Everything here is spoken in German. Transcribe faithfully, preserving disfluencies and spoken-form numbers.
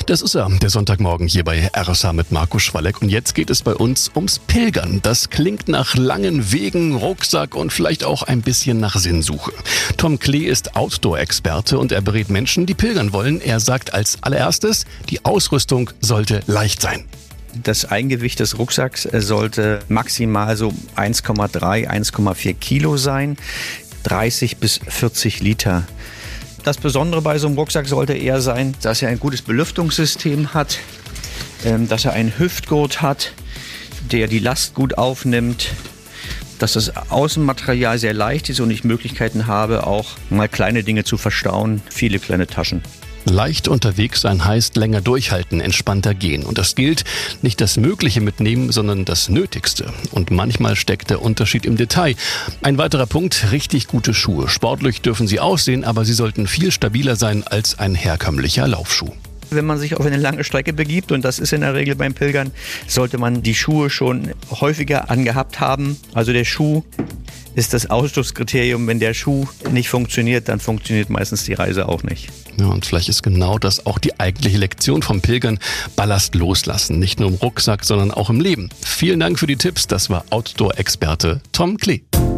Das ist er, der Sonntagmorgen hier bei R S H mit Marco Schwalleck. Und jetzt geht es bei uns ums Pilgern. Das klingt nach langen Wegen, Rucksack und vielleicht auch ein bisschen nach Sinnsuche. Tom Klee ist Outdoor-Experte und er berät Menschen, die pilgern wollen. Er sagt als allererstes, die Ausrüstung sollte leicht sein. Das Eigengewicht des Rucksacks sollte maximal so eins Komma drei, eins Komma vier Kilo sein, dreißig bis vierzig Liter. Das Besondere bei so einem Rucksack sollte eher sein, dass er ein gutes Belüftungssystem hat, dass er einen Hüftgurt hat, der die Last gut aufnimmt, dass das Außenmaterial sehr leicht ist und ich Möglichkeiten habe, auch mal kleine Dinge zu verstauen, viele kleine Taschen. Leicht unterwegs sein heißt länger durchhalten, entspannter gehen. Und das gilt, nicht das Mögliche mitnehmen, sondern das Nötigste. Und manchmal steckt der Unterschied im Detail. Ein weiterer Punkt, richtig gute Schuhe. Sportlich dürfen sie aussehen, aber sie sollten viel stabiler sein als ein herkömmlicher Laufschuh. Wenn man sich auf eine lange Strecke begibt, und das ist in der Regel beim Pilgern, sollte man die Schuhe schon häufiger angehabt haben. Also der Schuh ist das Ausschlusskriterium. Wenn der Schuh nicht funktioniert, dann funktioniert meistens die Reise auch nicht. Ja, und vielleicht ist genau das auch die eigentliche Lektion vom Pilgern. Ballast loslassen, nicht nur im Rucksack, sondern auch im Leben. Vielen Dank für die Tipps. Das war Outdoor-Experte Tom Klee.